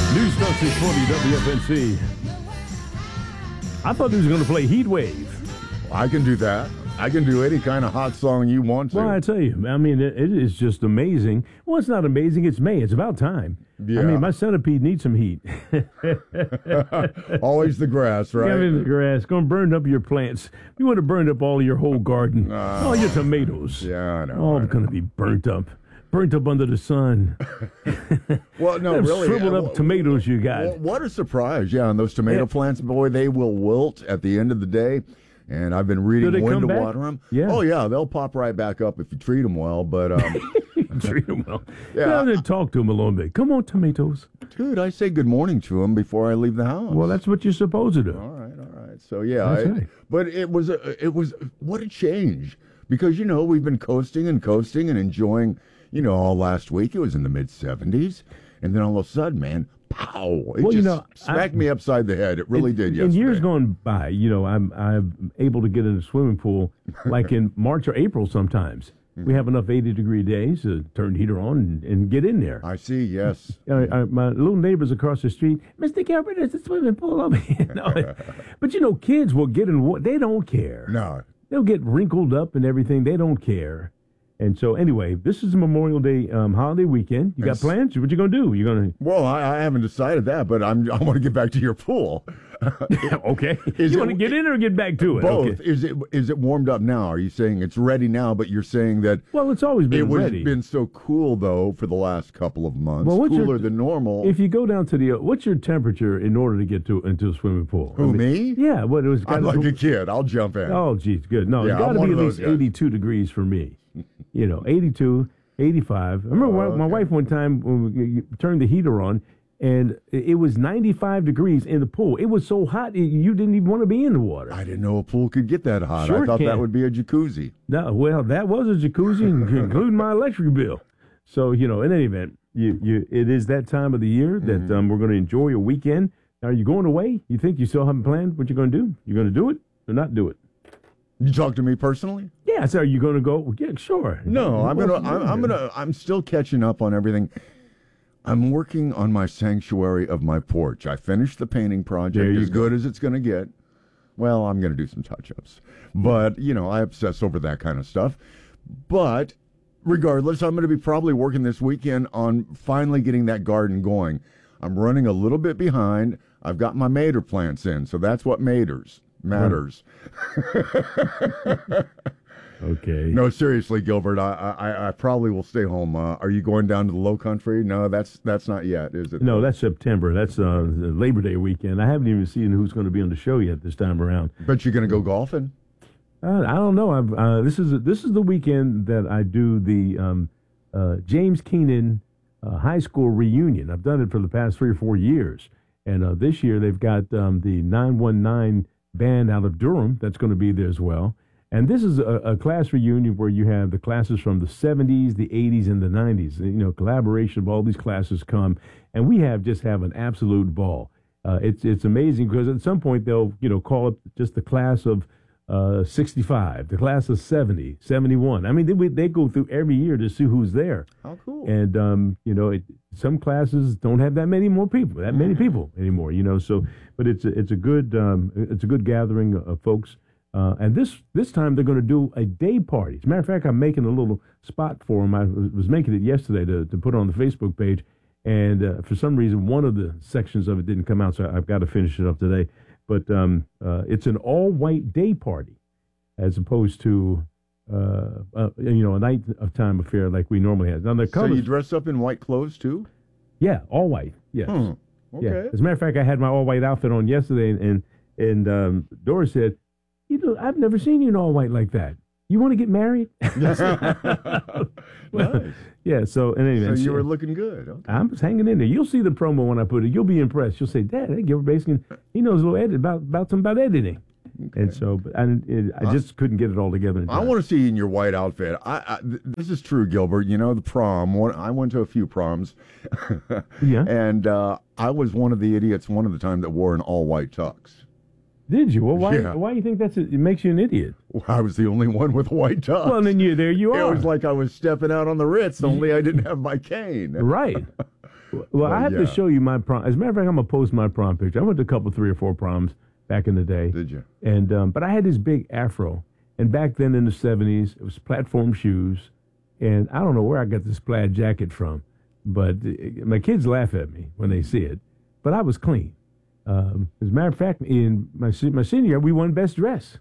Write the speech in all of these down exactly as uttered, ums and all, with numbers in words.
News Star six forty W F N C. I thought he was going to play Heat Wave. I can do that. I can do any kind of hot song you want to. Well, I tell you, I mean, it, it is just amazing. Well, it's not amazing. It's May. It's about time. Yeah. I mean, my centipede needs some heat. Always the grass, right? Yeah, I mean, the grass. Going to burn up your plants. You would have burned up all of your whole garden. Uh, all your tomatoes. Yeah, I know. All going to be burnt up. Burnt up under the sun. Well, no, Them really. shriveled uh, up tomatoes you got. Well, what a surprise. Yeah, and those tomato Yeah. plants, boy, they will wilt at the end of the day. And I've been reading they when come to back? water them. Yeah. Oh, yeah, they'll pop right back up if you treat them well. But, um, Treat them well. Yeah. Yeah, then talk to them a little bit. Come on, tomatoes. dude, I say good morning to them before I leave the house. Well, that's what you're supposed to do. All right, all right. So, yeah. That's I- right. But it was, a, it was, what a change. Because, you know, we've been coasting and coasting and enjoying, you know, all last week. It was in the mid seventies. And then all of a sudden, man, pow. It Well, just you know, smacked I- me upside the head. It really in, did In yesterday. years gone by, you know, I'm I'm able to get in a swimming pool like in March or April sometimes. We have enough eighty degree days to turn the heater on and, and get in there. I see, yes. Uh, uh, my little neighbors across the street, Mister Gilbert, there's a swimming pool over here. No, but you know, kids will get in what they don't care. No. They'll get wrinkled up and everything. They don't care. And so, anyway, this is Memorial Day um, holiday weekend. You got Yes. plans? What you gonna do? You gonna? Well, I, I haven't decided that, but I'm, I want to get back to your pool. Okay. Is you it- want to get in or get back to it? Both. Okay. Is it is it warmed up now? Are you saying it's ready now, but you're saying that Well, it's always been it was ready. been so cool, though, for the last couple of months? Well, what's your- Cooler than normal. If you go down to the, what's your temperature in order to get to into a swimming pool? Who, me? Yeah, what it was. I'm gotta- like a kid. I'll jump in. Oh, geez, good. No, Yeah, it's got I'm to one be of at those least guys. eighty-two degrees for me. You know, eighty-two, eighty-five. I remember Oh, my okay. wife one time when we turned the heater on, and it was ninety-five degrees in the pool. It was so hot, it- you didn't even want to be in the water. I didn't know a pool could get that hot. Sure I thought can. that would be a jacuzzi. No, well, that was a jacuzzi, including my electric bill. So, you know, in any event, you, you, it is that time of the year that Mm-hmm. um, we're going to enjoy a weekend. Now, are you going away? You think you still haven't planned what you're going to do? You're going to do it or not do it? You talk to me personally? Yeah, so are you going to go? Yeah, sure. No, I'm Well, gonna. I'm, I'm gonna. I'm still catching up on everything. I'm working on my sanctuary of my porch. I finished the painting project There you as go. good as it's gonna get. Well, I'm gonna do some touch-ups, but you know, I obsess over that kind of stuff. But regardless, I'm gonna be probably working this weekend on finally getting that garden going. I'm running a little bit behind. I've got my mater plants in, so that's what maters matters. Okay. No, seriously, Gilbert, I, I I probably will stay home. Uh, are you going down to the Low Country? No, that's that's not yet, is it? No, that's September. That's uh, the Labor Day weekend. I haven't even seen who's going to be on the show yet this time around. But you're going to go golfing? Uh, I don't know. I've, uh, this is this is the weekend that I do the um, uh, James Keenan uh, High School reunion. I've done it for the past three or four years, and uh, this year they've got um, the nine one nine band out of Durham that's going to be there as well. And this is a, a class reunion where you have the classes from the seventies, the eighties, and the nineties. You know, collaboration of all these classes come, and we have just have an absolute ball. Uh, it's it's amazing because at some point they'll you know call it just the class of uh, sixty-five, the class of seventy, seventy-one. I mean, they they go through every year to see who's there. How cool. And um, you know, it, some classes don't have that many more people, that many people anymore. You know, so but it's a, it's a good um, it's a good gathering of folks. Uh, and this this time they're going to do a day party. As a matter of fact, I'm making a little spot for them. I was, was making it yesterday to, to put on the Facebook page, and uh, for some reason one of the sections of it didn't come out, so I've got to finish it up today. But um, uh, it's an all-white day party, as opposed to uh, uh, you know a night of time affair like we normally have. Now the So colors, you dress up in white clothes too? yeah, all white, yes. Hmm. Okay. Yeah. As a matter of fact, I had my all white outfit on yesterday, and and, and um, Doris said, "You know, I've never seen you in all white like that. You want to get married?" Well, Nice. yeah. So, and anyway, So you she- were looking good. Okay. I'm just hanging in there. You'll see the promo when I put it. You'll be impressed. You'll say, "Dad, hey, Gilbert Baskin, he knows a little edit about about some about editing." And so, but I, it, I just couldn't get it all together. in I time. want to see you in your white outfit. I, I th- this is true, Gilbert. You know the prom. One, I went to a few proms. Yeah. And uh, I was one of the idiots one of the time that wore an all white tux. Did you? Well, why? Yeah. Why do you think that's a, it makes you an idiot? I was the only one with a white tux. Well, then you there you it are. was like I was stepping out on the Ritz, only I didn't have my cane. Right. Well, But, I have yeah. to show you my prom. As a matter of fact, I'm gonna post my prom picture. I went to a couple, three or four proms back in the day. Did you? And um, but I had this big afro, and back then in the seventies, it was platform shoes, and I don't know where I got this plaid jacket from, but uh, my kids laugh at me when they see it. But I was clean. Um, as a matter of fact, in my se- my senior year, we won best dress.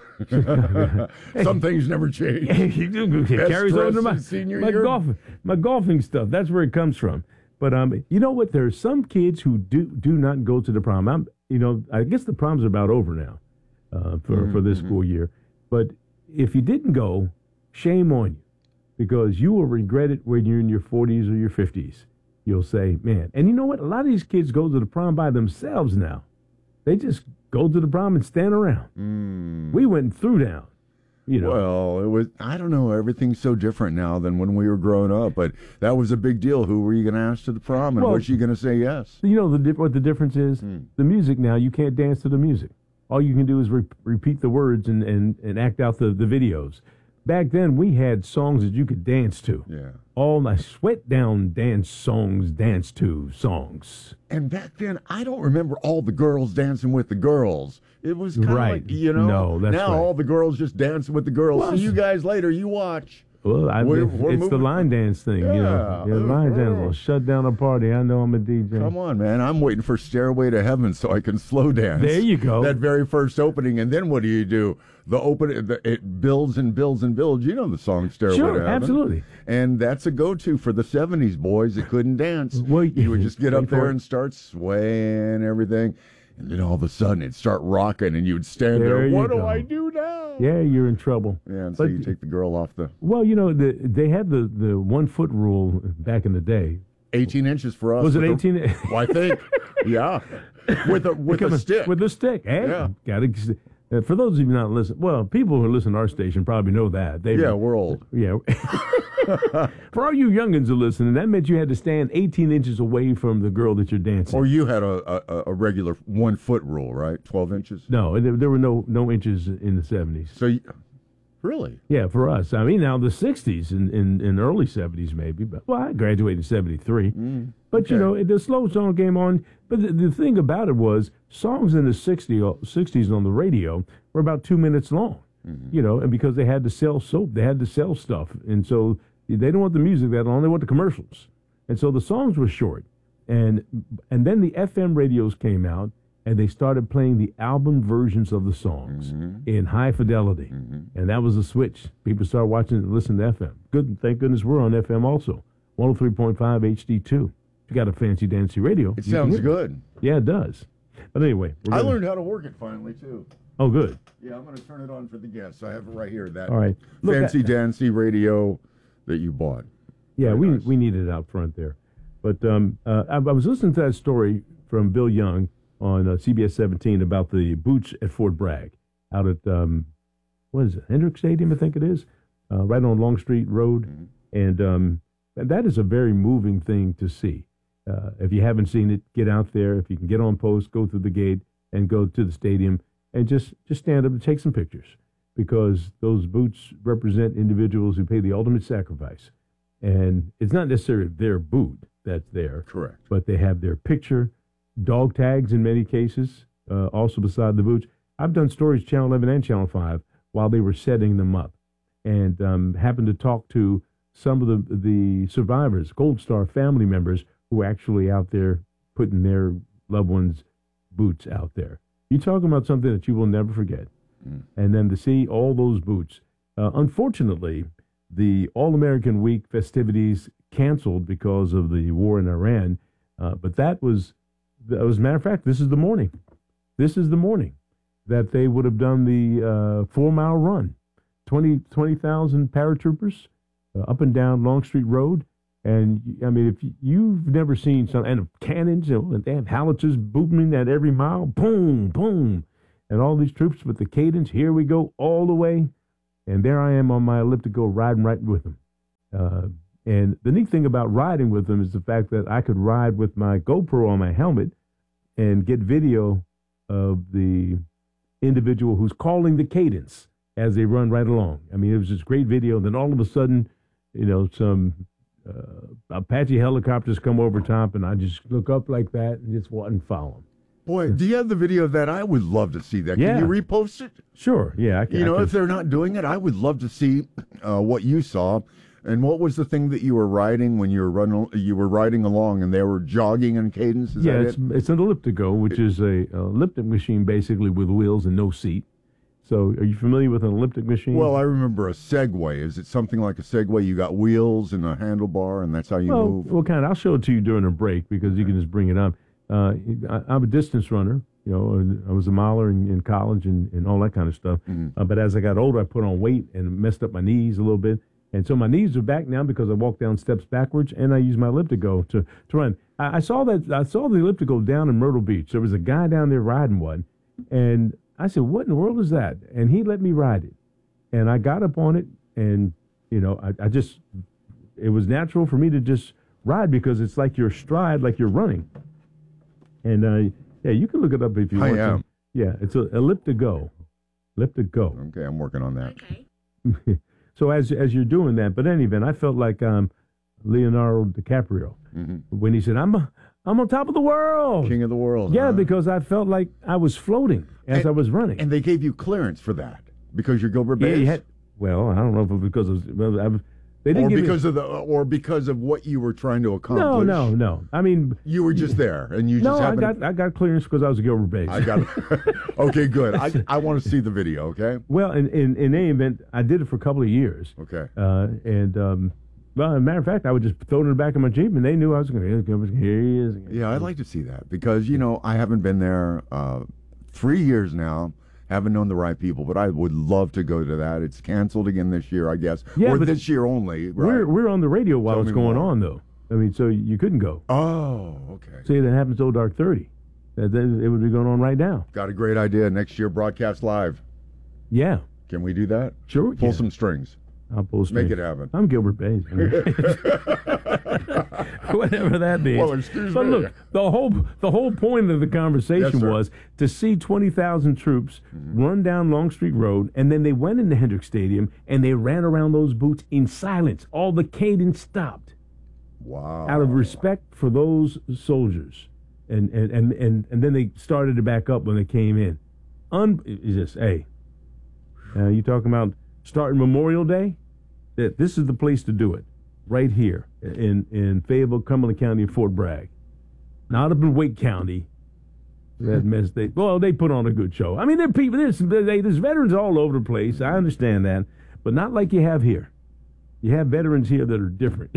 Some things never change. it Best carries on dress to my, in senior my year? golfing, my golfing stuff. That's where it comes from. But um, you know what? There are some kids who do do not go to the prom. I'm, you know, I guess the prom's about over now uh, for Mm-hmm. for this school year. But if you didn't go, shame on you, because you will regret it when you're in your forties or your fifties. You'll say, man. And you know what? A lot of these kids go to the prom by themselves now. They just go to the prom and stand around. Mm. We went through down. You know. Well, it was, I don't know, everything's so different now than when we were growing up, but that was a big deal. Who were you going to ask to the prom, and Well, was she going to say yes? You know the di- what the difference is? Hmm. The music now, you can't dance to the music. All you can do is re- repeat the words and, and, and act out the, the videos. Back then, we had songs that you could dance to. Yeah. All my sweat down dance songs, dance to songs. And back then, I don't remember all the girls dancing with the girls. It was kind of Right. like, you know, No, that's now right. all the girls just dancing with the girls. Well, See you guys later, you watch. Well, I, We're- it's we're the moving- line dance thing, you know. Yeah. Yeah, line dance Uh, will shut down a party. I know I'm a D J. Come on, man. I'm waiting for Stairway to Heaven so I can slow dance. There you go. That very first opening. And then what do you do? The open, the, it builds and builds and builds. You know the song Stairway Sure, to Heaven. absolutely. And that's a go-to for the seventies boys that couldn't dance. Well, you would just get wait up for there it. and start swaying and everything. And then all of a sudden it'd start rocking and you would stand There there. you What do go. I do now? Yeah, you're in trouble. Yeah, and so But- you take the girl off the Well, you know, the, they had the, the one foot rule back in the day. eighteen inches for us. Was it with the- eighteen? Well, I think. Yeah. With a with a stick. With a stick. Hey, Yeah. gotta, uh, for those of you not listening, well, people who listen to our station probably know that. They, Yeah, we're old. Yeah. For all you youngins who listening, that meant you had to stand eighteen inches away from the girl that you're dancing. Or you had a, a, a regular one foot rule, right? Twelve inches. no, there, there were no no inches in the seventies. So, you, really, Yeah, for us. I mean, now the sixties and in, in, early seventies maybe. But well, I graduated in seventy-three. Mm, But you okay. know, it- the slow song came on. But the, the thing about it was, songs in the sixties, sixties on the radio were about two minutes long. Mm-hmm. You know, and because they had to sell soap, they had to sell stuff, and so they didn't want the music that long. They want the commercials, and so the songs were short. And and then the F M radios came out, and they started playing the album versions of the songs Mm-hmm. in high fidelity, and that was the switch. People started watching and listening to F M. Good, thank goodness we're on F M also, one oh three point five H D two. If you got a fancy dancy radio, it you can sounds hear good. Yeah, it does. But anyway, we're I gonna- learned how to work it finally too. Oh, good. Yeah, I'm going to turn it on for the guests. I have it right here. That All right. Look, fancy I- dancy radio that you bought. Yeah, Very we nice. we needed it out front there. But um, uh, I, I was listening to that story from Bill Young on uh, C B S seventeen about the boots at Fort Bragg out at, um, what is it, Hendrick Stadium, I think it is, uh, right on Longstreet Road. Mm-hmm. And, um, and that is a very moving thing to see. Uh, if you haven't seen it, get out there. If you can get on post, go through the gate and go to the stadium and just, just stand up and take some pictures, because those boots represent individuals who pay the ultimate sacrifice. And it's not necessarily their boot that's there, Correct. but they have their picture, dog tags in many cases, uh, also beside the boots. I've done stories Channel eleven and Channel five while they were setting them up, and um, happened to talk to some of the the survivors, Gold Star family members, who were actually out there putting their loved ones' boots out there. You're talking about something that you will never forget. Mm. And then to see all those boots. Uh, unfortunately, the All-American Week festivities canceled because of the war in Iran. Uh, but that was, that was, as a matter of fact, this is the morning. This is the morning that they would have done the uh, four-mile run. twenty twenty thousand paratroopers uh, up and down Longstreet Road. And, I mean, if you've never seen some, and cannons, you know, and they have howitzers booming at every mile, boom, boom, and all these troops with the cadence, here we go, all the way. And there I am on my elliptical riding right with them. Uh, and the neat thing about riding with them is the fact that I could ride with my GoPro on my helmet and get video of the individual who's calling the cadence as they run right along. I mean, it was this great video. And then all of a sudden, you know, some uh, Apache helicopters come over top, and I just look up like that and just walk and follow them. Boy, do you have the video of that? I would love to see that. Yeah. Can you repost it? Sure, yeah. I can, You know, I can, if they're not doing it, I would love to see uh, what you saw. And what was the thing that you were riding when you were running? You were riding along, and they were jogging in cadence. Is yeah, that it's, it? it's an elliptico, which is a, a elliptic machine basically with wheels and no seat. So, are you familiar with an elliptic machine? Well, I remember a Segway. Is it something like a Segway? You got wheels and a handlebar, and that's how you well, move. well, kind of. I'll show it to you during a break because you can just bring it up. Uh, I, I'm a distance runner. You know, and I was a miler in, in college and, and all that kind of stuff. Mm-hmm. Uh, but as I got older, I put on weight and messed up my knees a little bit. And so my knees are back now because I walk down steps backwards, and I use my elliptico to, to run. I, I saw that I saw the elliptico down in Myrtle Beach. There was a guy down there riding one, and I said, "What in the world is that?" And he let me ride it, and I got up on it, and you know, I, I just it was natural for me to just ride because it's like your stride, like you're running. And uh, yeah, you can look it up if you I want am. to. Yeah, it's a elliptico, elliptico. Okay, I'm working on that. Okay. So as as you're doing that, but in any event, I felt like um, Leonardo DiCaprio Mm-hmm. when he said, "I'm a, I'm on top of the world." King of the world. Yeah, huh? because I felt like I was floating as And- I was running. And they gave you clearance for that because you're Gilbert yeah, Bates? you had, well, I don't know if it was because of well, I was, they didn't or give because me, of the or because of what you were trying to accomplish. no, no, no. I mean, You were just there, and you no, just I happened. got I got clearance because I was a Gilbert Bates. I got. Okay, good. I I want to see the video. Okay. Well, in, in in any event, I did it for a couple of years. Okay. Uh, and um, well, as a matter of fact, I would just throw it in the back of my Jeep, and they knew I was going to. Here he is. Yeah, I'd like to see that because you know I haven't been there uh, three years now. Haven't known the right people, but I would love to go to that. It's canceled again this year, I guess, Yeah, or but this year only. Right? We're we're on the radio while Tell it's me going more. on, though. I mean, so you couldn't go. Oh, okay. See, that happens till dark thirty. That, that it would be going on right now. Got a great idea. Next year, broadcast live. Yeah, Can we do that? sure. we Pull can. some strings. I'll pull Make strings. it happen. I'm Gilbert Bates. Whatever that means. Well, excuse but me. look, the whole the whole point of the conversation Yes, sir. was to see twenty thousand troops run down Longstreet Road, and then they went into Hendricks Stadium and they ran around those booths in silence. All the cadence stopped Wow. out of respect for those soldiers, and and and and, and then they started to back up when they came in. Un- it's just hey, uh, you talking about starting Memorial Day? That this is the place to do it, right here in in Fayetteville, Cumberland County, and Fort Bragg, not up in Wake County. That mess. They well, they put on a good show. I mean, there are people. There's they, there's veterans all over the place. I understand that, but not like you have here. You have veterans here that are different.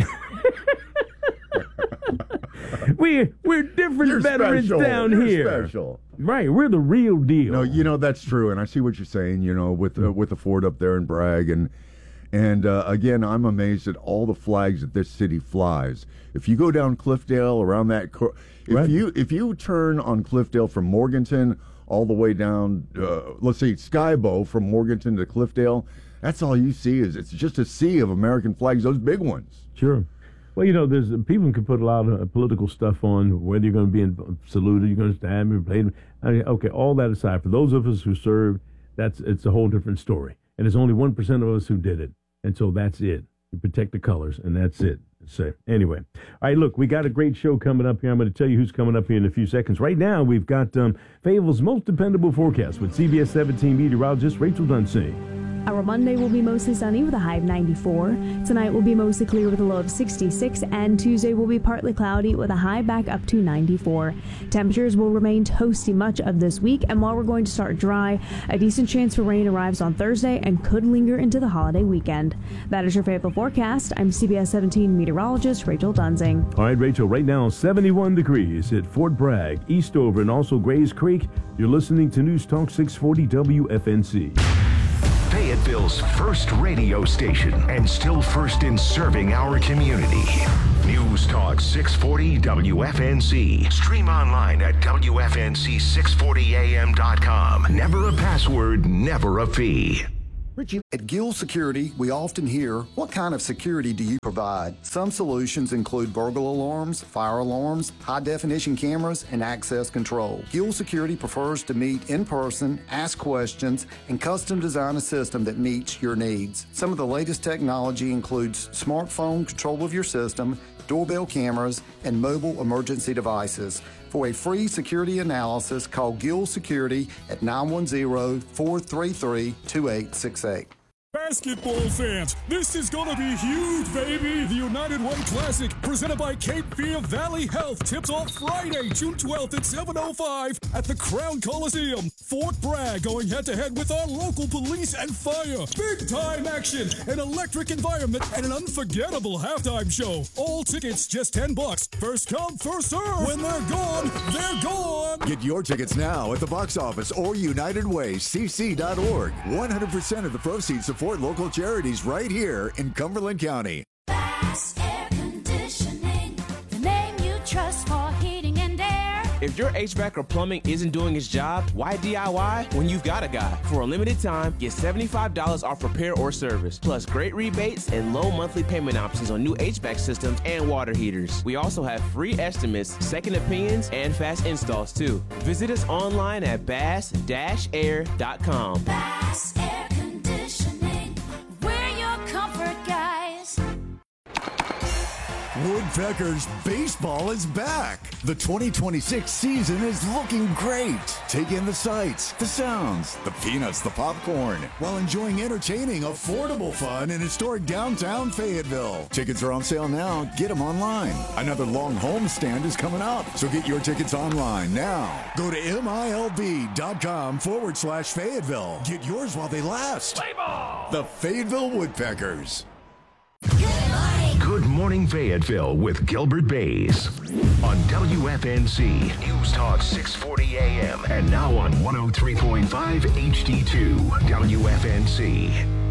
we we're different You're veterans special. down You're here. Special. Right, we're the real deal. No, you know that's true, and I see what you're saying. You know, with uh, with the fort up there in Bragg, and and uh, again, I'm amazed at all the flags that this city flies. If you go down Cliffdale around that, cor- if Right. you if you turn on Cliffdale from Morganton all the way down, uh, let's say Skybow from Morganton to Cliffdale, that's all you see is it's just a sea of American flags, those big ones. Sure. Well, you know, there's people can put a lot of uh, political stuff on whether you're going to be in, saluted, you're going to stand, be played. I mean, okay, all that aside, for those of us who served, that's it's a whole different story. And there's only one percent of us who did it, and so that's it. You protect the colors, and that's it. So anyway, all right. Look, we got a great show coming up here. I'm going to tell you who's coming up here in a few seconds. Right now, we've got um, Fayetteville's most dependable forecast with C B S seventeen meteorologist Rachel Dunsing. Our Monday will be mostly sunny with a high of ninety-four. Tonight will be mostly clear with a low of sixty-six, and Tuesday will be partly cloudy with a high back up to ninety-four. Temperatures will remain toasty much of this week, and while we're going to start dry, a decent chance for rain arrives on Thursday and could linger into the holiday weekend. That is your Fayetteville forecast. I'm C B S seventeen meteorologist Rachel Dunsing. All right, Rachel, right now, seventy-one degrees at Fort Bragg, Eastover, and also Grays Creek. You're listening to News Talk six forty W F N C. Fayetteville's first radio station and still first in serving our community. News Talk six forty W F N C. Stream online at W F N C six forty A M dot com. Never a password, never a fee. Richie. At Gill Security, we often hear, what kind of security do you provide? Some solutions include burglar alarms, fire alarms, high-definition cameras, and access control. Gill Security prefers to meet in person, ask questions, and custom design a system that meets your needs. Some of the latest technology includes smartphone control of your system, doorbell cameras, and mobile emergency devices. For a free security analysis, call Gill Security at nine one zero, four three three, two eight six eight. Basketball fans, this is gonna be huge, baby! The United Way Classic, presented by Cape Fear Valley Health, tips off Friday, June twelfth at seven oh five at the Crown Coliseum. Fort Bragg going head-to-head with our local police and fire. Big-time action, an electric environment, and an unforgettable halftime show. All tickets just ten bucks. First come, first serve. When they're gone, they're gone. Get your tickets now at the box office or United Way C C dot org. one hundred percent of the proceeds support local charities right here in Cumberland County. Bass Air Conditioning, the name you trust for heating and air. If your H V A C or plumbing isn't doing its job, why D I Y when you've got a guy? For a limited time, get seventy-five dollars off repair or service, plus great rebates and low monthly payment options on new H V A C systems and water heaters. We also have free estimates, second opinions, and fast installs too. Visit us online at bass dash air dot com. Bass Air Conditioning, we're your comfort guys. Woodpeckers baseball is back. The twenty twenty-six season is looking great. Take in the sights, the sounds, the peanuts, the popcorn, while enjoying entertaining, affordable fun in historic downtown Fayetteville. Tickets are on sale now. Get them online. Another long home stand is coming up, so get your tickets online now. Go to milb.com forward slash Fayetteville. Get yours while they last. Play ball! The Fayetteville Woodpeckers. Good Morning Fayetteville with Gilbert Bays on W F N C News Talk six forty A M and now on one oh three point five H D two W F N C.